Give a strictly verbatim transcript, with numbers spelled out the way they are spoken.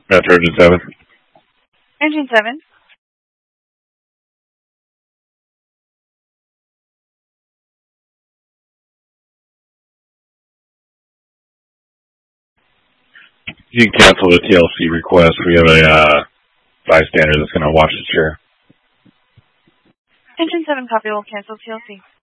Metro Engine seven. Engine seven. You can cancel the T L C request. We have a uh, bystander that's going to watch the chair. Engine seven copy will cancel T L C.